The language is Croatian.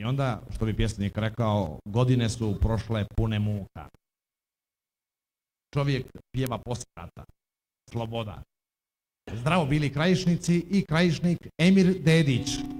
I onda, što bi pjesnik rekao, godine su prošle pune muka. Čovjek pjeva poslije rata. Sloboda. Zdravo bili krajišnici i krajišnik Emir Dedić.